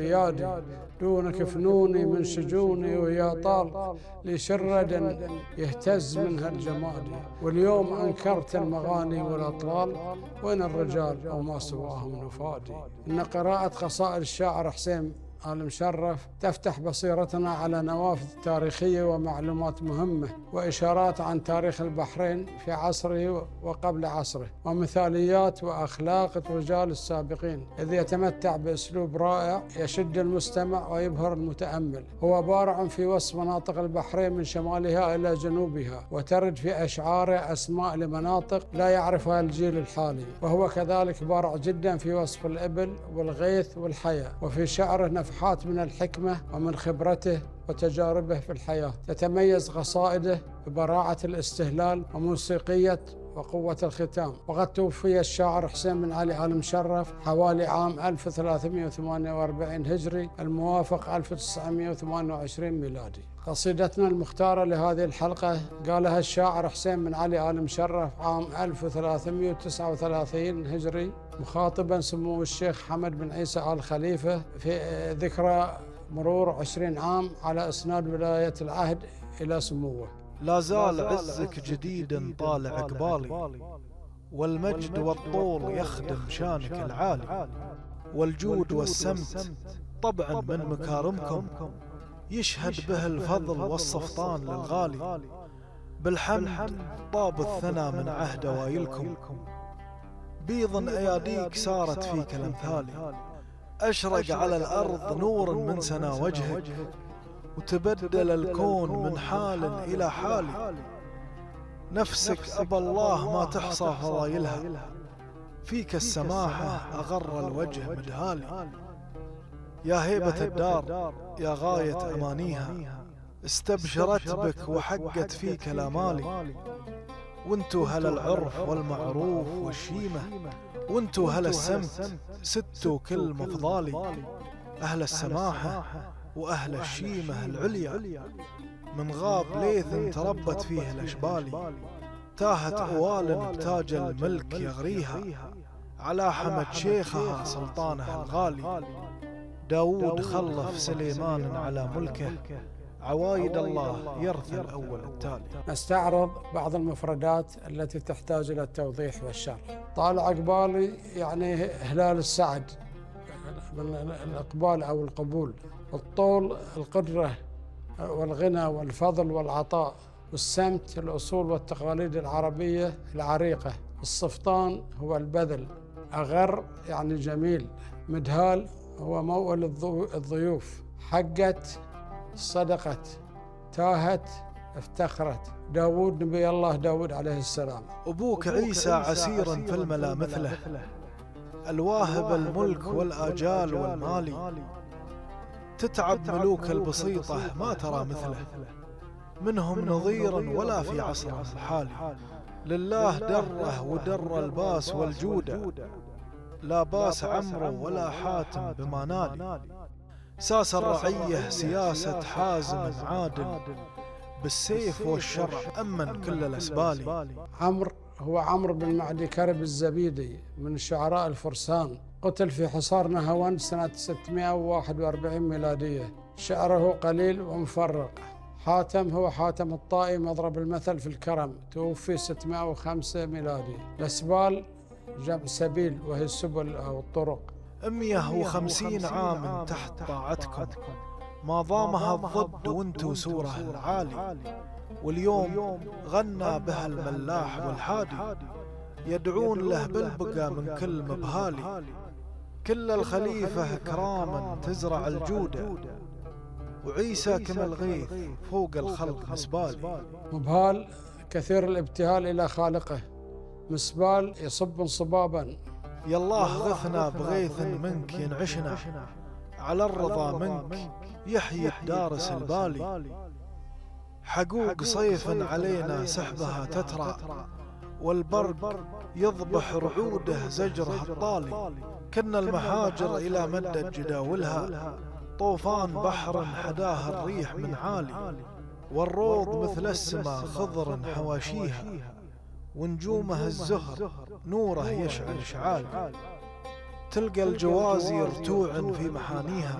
البيادي، دونك فنوني من سجوني، ويا طال لي شرد يهتز منها الجماد. واليوم أنكرت المغاني والأطلال، وين الرجال وما سواهم نفادي. إن قراءة قصائد الشاعر حسين آل مشرف تفتح بصيرتنا على نوافذ تاريخية ومعلومات مهمة وإشارات عن تاريخ البحرين في عصره وقبل عصره، ومثاليات وأخلاق الرجال السابقين، إذ يتمتع بأسلوب رائع يشد المستمع ويبهر المتأمل. هو بارع في وصف مناطق البحرين من شمالها إلى جنوبها، وترد في أشعاره أسماء لمناطق لا يعرفها الجيل الحالي. وهو كذلك بارع جدا في وصف الإبل والغيث والحياة، وفي شعره نفحات من الحكمة ومن خبرته وتجاربه في الحياة. تتميز قصائده ببراعة الاستهلال وموسيقية وقوة الختام. وقد توفي الشاعر حسين بن علي آل مشرف حوالي عام 1348 هجري الموافق 1928 ميلادي. قصيدتنا المختارة لهذه الحلقة قالها الشاعر حسين بن علي آل مشرف عام 1339 هجري، مخاطبا سمو الشيخ حمد بن عيسى آل خليفة في ذكرى مرور 20 عام على إسناد ولاية العهد إلى سموه. لا زال عزك جديد طالع قبالي، والمجد والطول يخدم شانك العالي، والجود والسمت طبعا من مكارمكم يشهد به الفضل والصفطان للغالي. بالحمد طاب الثنى من عهد وايلكم، بيض اياديك صارت فيك الامثالي، اشرق على الارض نور من سنا وجهك، وتبدل الكون من حال إلى حال. نفسك أبى الله ما تحصى فضايلها، فيك السماحة أغر الوجه مدهالي. يا هيبة الدار يا غاية أمانيها، استبشرت بك وحقت فيك الأمالي. وانتو هل العرف والمعروف والشيمة، وانتو هل السمت ستو كل مفضالي. أهل السماحة وأهل الشيمة العليا، من غاب ليث تربت فيه الأشبالي. تاهت أوال بتاج الملك يغريها، على حمد شيخها سلطانه الغالي. داود خلف سليمان على ملكه، عوايد الله يرثي الأول التالي. نستعرض بعض المفردات التي تحتاج إلى التوضيح والشرح. طالع قبالي يعني هلال السعد، من الإقبال أو القبول. الطول القدرة والغنى والفضل والعطاء. والسمت الأصول والتقاليد العربية العريقة. الصفطان هو البذل. أغر يعني جميل. مدهال هو موئل الضيوف. حقت صدقت. تاهت افتخرت. داود نبي الله داود عليه السلام. أبوك عيسى عسيرا في الملا مثله، الواهب الملك والآجال والمالي. تتعب ملوك البسيطة ما ترى مثله، منهم نظيرا ولا في عصره الحالي. لله دره ودر الباس والجودة، لا باس عمرو ولا حاتم بما نالي. ساس الرعية سياسة حازم عادل، بالسيف والشرع أمن كل الأسبال. عمرو هو عمرو بن معدي كرب الزبيدي من شعراء الفرسان، قتل في حصار نهاوند سنة 641 ميلادية. شعره قليل ومفرق. حاتم هو حاتم الطائي مضرب المثل في الكرم، توفي 605 ميلادي. الأسبال جمع سبيل وهي السبل أو الطرق. 150 عام تحت طاعتكم، ما ضامها الضد وانتو سوره العالي. واليوم غنى بها الملاح والحادي، يدعون له بالبقى من كل مبهالي. كل الخليفة كراما تزرع الجودة، وعيسى كما الغيث فوق الخلق مسبالي. مبهال كثير الابتهال إلى خالقه. مسبال يصب انصبابا. يالله غثنا بغيث منك ينعشنا، على الرضا منك يحيي الدارس البالي. حقوق صيف علينا سحبها تترى، والبرق يضبح رعوده زجره الطالي. كنا المهاجر إلى مدة جداولها، طوفان بحر حداها الريح من عالي. والروض مثل السما خضر حواشيها، ونجومها الزهر نوره يشعل إشعال. تلقى الجوازي رتوع في محانيها،